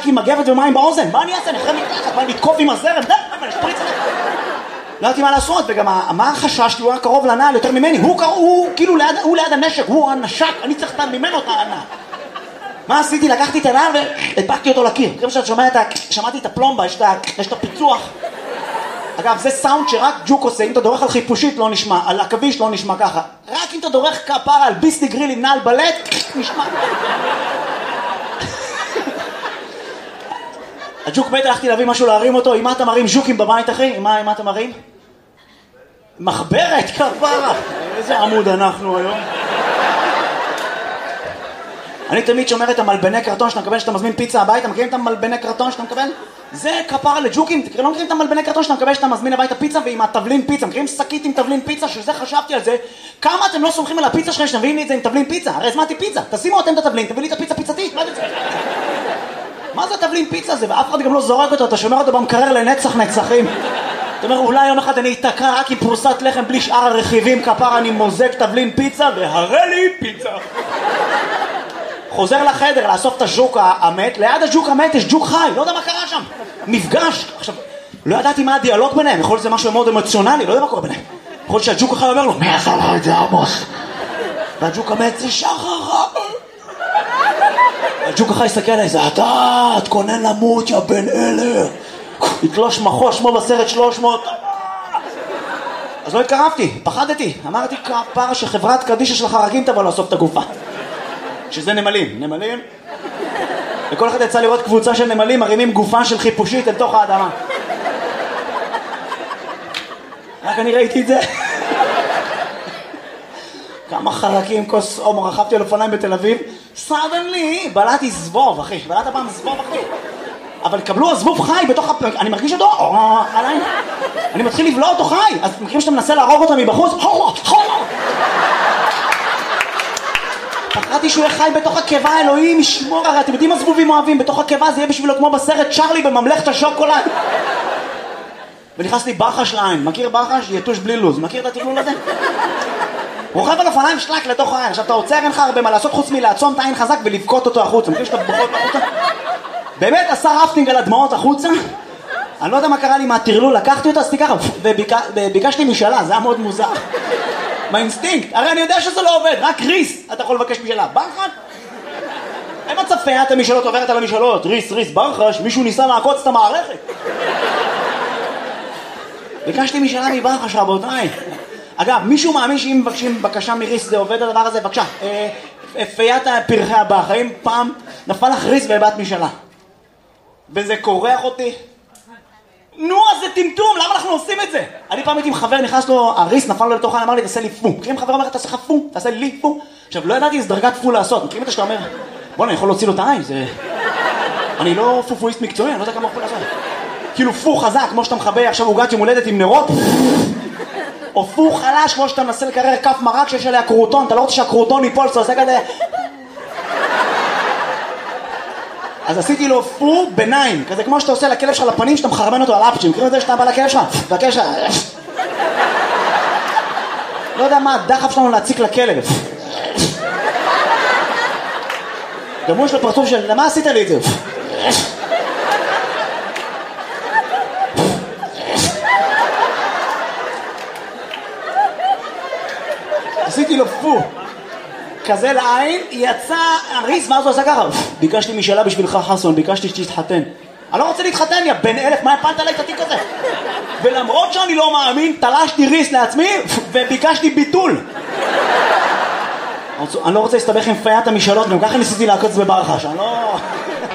רק עם מגבת ומים באוזן, מה אני אעשה? אני אחרי מתחת, מה אני מתקוף עם הזרם, אני אשפריץ עליו. לא יודעתי מה לעשות, וגם מה החשש? כי הוא היה קרוב לנעל יותר ממני, הוא כאילו ליד הנשק, הוא הנשק, אני צריך ממנו את הנעל. מה עשיתי? לקחתי את הנעל והדבקתי אותו לקיר. כמו שאת שמעתי את הפלומבה, יש את הפיצוח. אגב, זה סאונד שרק ג'וק עושה, אם אתה דורך על חיפושית לא נשמע, על עכביש לא נשמע ככה. רק אם אתה דורך כפרה על ביסלי גריל עם נעל בלט, נשמע. הג'וק מת, הלכתי להביא משהו להרים אותו. עם מה אתה מרים ז'וקים בבית, אחי? עם מה אתה מרים? מחברת, כפרה. איזה עמוד אנחנו היום. אני תמיד שומר את המלבני קרטון שאתה מקבל, שאתה מזמין פיצה הביתה. מכירים את המלבני קרטון שאתה מקבל? זה כפרה לג'וקים. לא מכירים את המלבני קרטון שאתה מקבל, שאתה מזמין הביתה פיצה ועם התבלין פיצה. מכירים שקית עם תבלין פיצה? שזה חשבתי על זה. כמה אתם לא סומכים על הפיצה שלכם שאתם מביאים לי את זה עם תבלין פיצה? הרי הזמנתי פיצה. תשימו אתם את התבלין, תביא לי את הפיצה פיצתית. מה זה תבלין פיצה הזה? ואף אחד גם לא זורק אותו, אתה שומר אותו במקרר לנצח נצחים. אתה אומר, אולי יום אחד אני אתקע רק עם פרוסת לחם בלי שאר הרכיבים, כפרה אני מוזג תבלין פיצה והראה לי פיצה. חוזר לחדר לאסוף את הג'וק המת, ליד הג'וק המת יש ג'וק חי, לא יודע מה קרה שם. מפגש. עכשיו, לא ידעתי מה הדיאלוג ביניהם, יכול להיות זה משהו מאוד אמוציונלי, לא יודע מה קורה ביניהם. יכול להיות שהג'וק החי אומר לו, מי עשה לך את זה עמוס? והג'וק המת זה שחר. הג'וק החי יסתכל עליי, זה אתה, תכונן למות יא בן אלר. יתלוש מחוש כמו בסרט 300. אז לא התקרבתי, פחדתי. אמרתי כפרה שחברת קדישה של חרקים תבוא לאסוף את הגופה. שזה נמלים. וכל אחד יצא לראות קבוצה של נמלים מרימים גופה של חיפושית אל תוך האדמה. רק אני ראיתי את זה. כמה חרקים, כוס עומר, רכבתי על אופניים בתל אביב. סדנלי, בלעתי זבוב, אחי. בלעת פעם זבוב, אחי. אבל קבלו הזבוב חי בתוך הפלג. אני מרגיש אותו, עליי. אני מתחיל לבלוע אותו חי. אז מכירים שאתה מנסה להרוג אותו מבחוץ? פחדתי שהוא יהיה חי בתוך הקיבה, אלוהים ישמור, הרי אתם יודעים מה זבובים אוהבים? בתוך הקיבה זה יהיה בשבילו כמו בסרט צ'רלי בממלכת השוקולד. ונכנס לי ברחש לעין. מכיר ברחש? יתוש בלי לוז. מכיר את התכלול הזה? רוכב על אופניים שלק לתוך העין. עכשיו אתה עוצר, אין לך הרבה מה לעשות חוץ מלעצום את העין חזק ולבכות אותו החוצה. מכיר שאתה בוכות החוצה? באמת עשה רפטינג על הדמעות החוצה. אני לא יודע מה קרה לי מהטרלול, לקחתי אותו, עשיתי ככה וביקשתי משאלה, זה היה מאוד מוזר. מהאינסטינקט, הרי אני יודע שזה לא עובד, רק ריס אתה יכול לבקש משאלה. ברחש? אין מצב פיית המשאלות עוברת על המשאלות. ריס, ברחש, מישהו ניסה לעקוץ את המערכת. ביקשתי משאלה מברחש, רבותיי. אגב, מישהו מאמין שאם מבקשים בקשה מריס זה עובד הדבר הזה? בבקשה, פיית פרחי הבא, האם פעם נפל לך ריס והבאת משאלה? וזה קורח אותי? נו, אז זה טמטום, למה אנחנו עושים את זה? אני פעם הייתי עם חבר, נכנס לו, הריס נפל לו לתוך העין, אמר לי, תעשה לי פו. מכירים חבר אומר, תעשה לך פו, תעשה לי פו. עכשיו, לא ידעתי איזה דרגת פו לעשות. מכירים את זה שאתה אומר, בוא, אני יכול להוציא לו את העין, זה... אני לא פופואיסט מקצועי, אני לא יודע כמה פו לעשות. כאילו פו חזק, כמו שאתה מחבא עכשיו עוגת יום הולדת עם נרות, או פו חלש, כמו שאתה מנסה לקרר כף מרק שיש עליה קרוטון, אתה לא רוצה שהקרוטון ייפול, אתה עושה כזה... אז עשיתי לו פו ביניים, כזה כמו שאתה עושה לכלב שלך לפנים, שאתה מחרמן אותו על אפצ'ים. מכירים את זה שאתה בא לכלב שלך? והכלב שלך... לא יודע מה הדחף שלנו להציק לכלב. גם הוא יש לו פרצוף של... למה עשית לי את זה? עשיתי לו פו כזה לעין, יצא הריס, ואז הוא עשה ככה. ביקשתי משאלה בשבילך חסון, ביקשתי שתתחתן. אני לא רוצה להתחתן, יא בן אלף, מה הפלת עליי את התיק הזה? ולמרות שאני לא מאמין, תלשתי ריס לעצמי וביקשתי ביטול. אני לא רוצה להסתבך עם פיית המשאלות, גם ככה ניסיתי לעקוץ בברחש, אני לא...